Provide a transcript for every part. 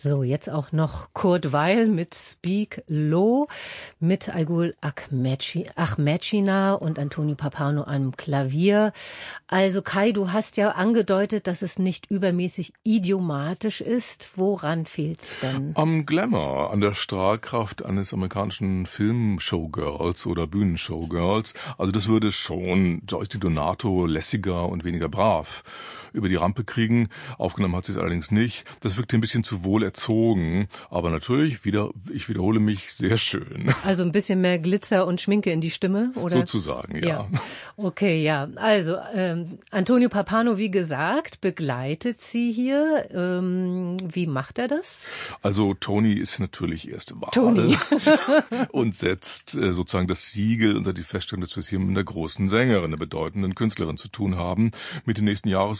So, jetzt auch noch Kurt Weill mit Speak Low, mit Aygul Ahmedschina und Antonio Pappano am Klavier. Also Kai, du hast ja angedeutet, dass es nicht übermäßig idiomatisch ist. Woran fehlt's denn? Am Glamour, an der Strahlkraft eines amerikanischen Film-Showgirls oder Bühnenshowgirls. Also das würde schon Joyce Di Donato lässiger und weniger brav über die Rampe kriegen. Aufgenommen hat sie es allerdings nicht. Das wirkte ein bisschen zu wohl erzogen, aber natürlich, ich wiederhole mich, sehr schön. Also ein bisschen mehr Glitzer und Schminke in die Stimme, oder? Sozusagen, ja. Okay, ja. Also Antonio Pappano, wie gesagt, begleitet sie hier. Wie macht er das? Also Tony ist natürlich erste Wahl. Tony. Und setzt sozusagen das Siegel unter die Feststellung, dass wir es hier mit einer großen Sängerin, einer bedeutenden Künstlerin zu tun haben. Mitte nächsten Jahres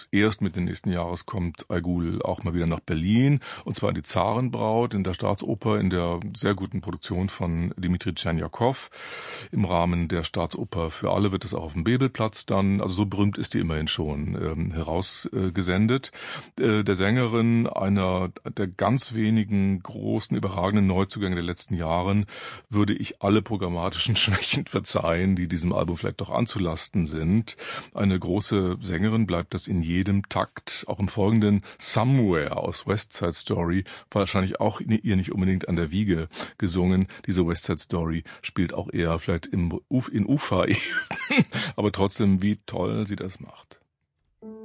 kommt Aygul auch mal wieder nach Berlin, und zwar in die Zarenbraut in der Staatsoper, in der sehr guten Produktion von Dmitri Tscherniakow. Im Rahmen der Staatsoper für alle wird es auch auf dem Bebelplatz dann, also so berühmt ist die immerhin schon, herausgesendet. Der Sängerin, einer der ganz wenigen großen, überragenden Neuzugänge der letzten Jahren, würde ich alle programmatischen Schwächen verzeihen, die diesem Album vielleicht doch anzulasten sind. Eine große Sängerin bleibt das in jedem Takt, auch im folgenden Somewhere aus West Side Story, wahrscheinlich auch ihr nicht unbedingt an der Wiege gesungen. Diese West Side Story spielt auch eher vielleicht in Ufa, aber trotzdem, wie toll sie das macht.